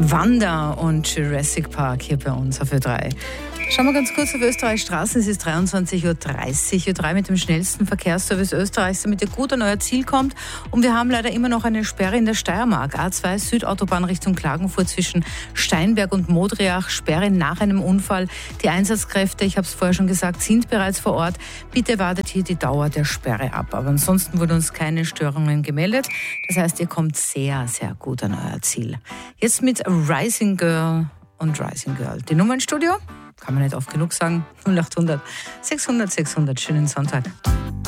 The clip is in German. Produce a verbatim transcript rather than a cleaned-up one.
Wanda und Jurassic Park hier bei uns auf Ö drei. Schauen wir ganz kurz auf Österreichs Straßen. Es ist dreiundzwanzig Uhr dreißig, Ö drei mit dem schnellsten Verkehrsservice Österreichs, damit ihr gut an euer Ziel kommt. Und wir haben leider immer noch eine Sperre in der Steiermark. A zwei Südautobahn Richtung Klagenfurt zwischen Steinberg und Modriach. Sperre nach einem Unfall. Die Einsatzkräfte, ich habe es vorher schon gesagt, sind bereits vor Ort. Bitte wartet hier die Dauer der Sperre ab. Aber ansonsten wurden uns keine Störungen gemeldet. Das heißt, ihr kommt sehr, sehr gut an euer Ziel. Jetzt mit Rising Girl und Rising Girl. Die Nummer ins Studio? Kann man nicht oft genug sagen. null acht hundert sechshundert sechshundert. Schönen Sonntag.